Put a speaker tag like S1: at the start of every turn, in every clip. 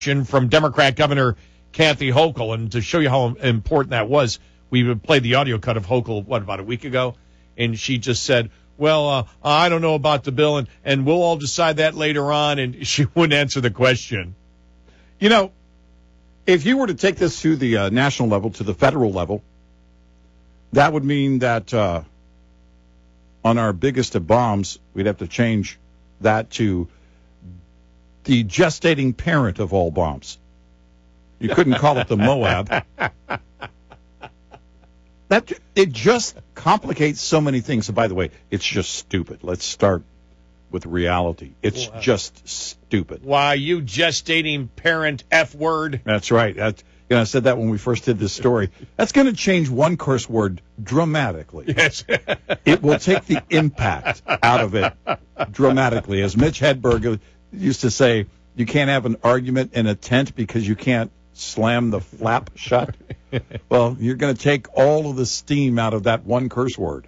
S1: from Democrat Governor Kathy Hochul, and to show you how important that was, we played the audio cut of Hochul, about a week ago, and she just said, well, I don't know about the bill, and we'll all decide that later on, and she wouldn't answer the question.
S2: You know, if you were to take this to the national level, to the federal level, that would mean that on our biggest of bombs, we'd have to change that to the gestating parent of all bombs. You couldn't call it the Moab. It just complicates so many things. And by the way, it's just stupid. Let's start with reality. It's just stupid.
S1: Why, you gestating parent F word?
S2: That's right. I said that when we first did this story. That's going to change one curse word dramatically.
S1: Yes.
S2: It will take the impact out of it dramatically. As Mitch Hedberg used to say, you can't have an argument in a tent because you can't slam the flap shut. Well, you're going to take all of the steam out of that one curse word.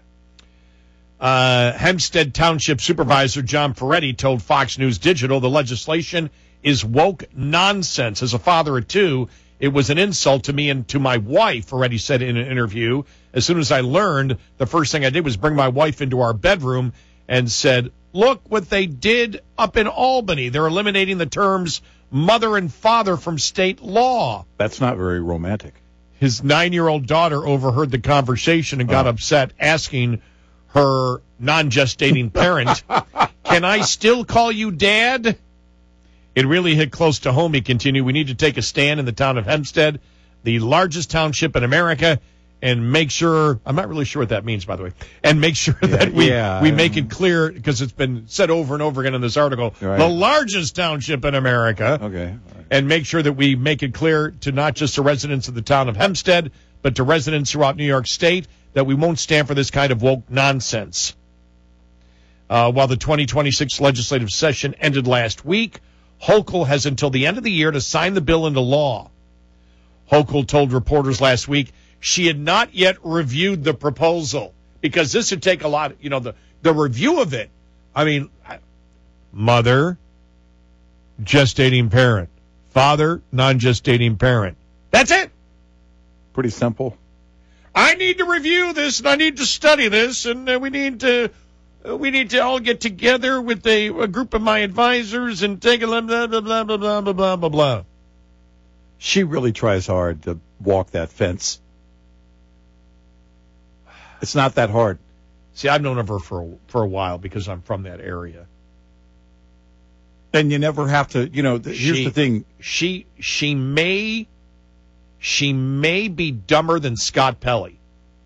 S1: Hempstead Township Supervisor John Peretti told Fox News Digital the legislation is woke nonsense. As a father of two, it was an insult to me and to my wife, Peretti said in an interview. As soon as I learned, the first thing I did was bring my wife into our bedroom and said, look what they did up in Albany. They're eliminating the terms mother and father from state law.
S2: That's not very romantic.
S1: His 9-year-old daughter overheard the conversation and got upset, asking her non-gestating parent, can I still call you Dad? It really hit close to home, he continued. We need to take a stand in the town of Hempstead, the largest township in America, and make sure, I'm not really sure what that means, by the way, and make sure that we make it clear, because it's been said over and over again in this article, the largest township in America.
S2: Okay. Right.
S1: And make sure that we make it clear to not just the residents of the town of Hempstead, but to residents throughout New York State, that we won't stand for this kind of woke nonsense. While the 2026 legislative session ended last week, Hochul has until the end of the year to sign the bill into law. Hochul told reporters last week she had not yet reviewed the proposal, because this would take a lot, the review of it. I mean, mother, gestating parent, father, non-gestating parent. That's it.
S2: Pretty simple.
S1: I need to review this, and I need to study this, and we need to all get together with a group of my advisors and take a blah, blah, blah, blah, blah, blah, blah, blah, blah.
S2: She really tries hard to walk that fence. It's not that hard.
S1: See, I've known of her for a while because I'm from that area.
S2: And you never have to, here's the thing.
S1: She may be dumber than Scott Pelley.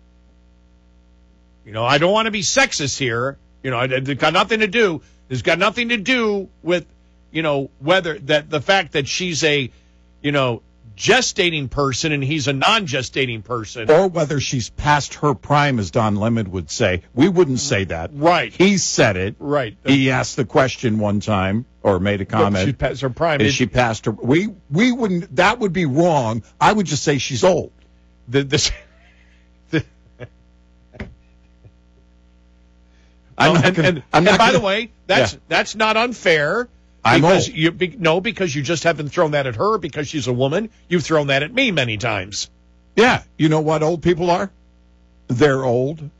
S1: I don't want to be sexist here. It's got nothing to do. It's got nothing to do with, whether the fact that she's a, gestating person and he's a non-gestating person.
S2: Or whether she's past her prime, as Don Lemon would say. We wouldn't say that.
S1: Right.
S2: He said it.
S1: Right.
S2: He asked the question one time or made a comment.
S1: She's past her prime.
S2: Is she past her? We wouldn't. That would be wrong. I would just say she's old.
S1: And by the way, that's not unfair. Because because you just haven't thrown that at her because she's a woman. You've thrown that at me many times.
S2: Yeah. You know what old people are? They're old.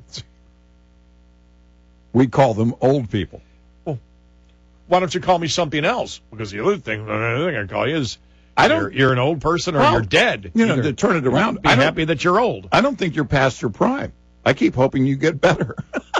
S2: We call them old people.
S1: Well, why don't you call me something else? Because the other thing I call you is you're an old person or you're dead.
S2: To turn it around.
S1: Be happy that you're old.
S2: I don't think you're past your prime. I keep hoping you get better.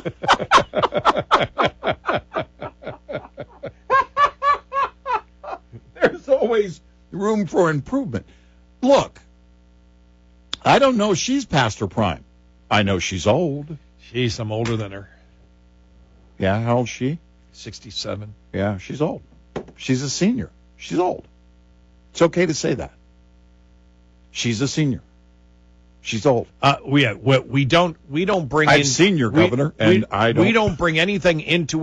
S2: There's always room for improvement. Look, I don't know if she's past her prime. I know she's old.
S1: Jeez, I'm older than her.
S2: Yeah, how old is she?
S1: 67.
S2: Yeah, she's old. She's a senior. She's old. It's okay to say that. She's a senior. She's old.
S1: We don't bring.
S2: I've seen your governor, and I don't.
S1: We don't bring anything into